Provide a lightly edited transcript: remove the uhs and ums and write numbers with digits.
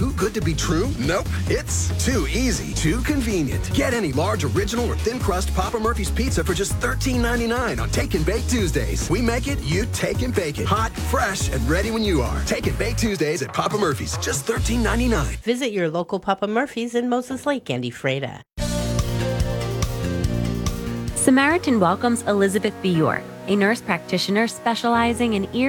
too good to be true? Nope. It's too easy, too convenient. Get any large, original, or thin crust Papa Murphy's pizza for just $13.99 on Take and Bake Tuesdays. We make it, you take and bake it. Hot, fresh, and ready when you are. Take and Bake Tuesdays at Papa Murphy's, just $13.99. Visit your local Papa Murphy's in Moses Lake and Ephrata. Samaritan welcomes Elizabeth B. York, a nurse practitioner specializing in ear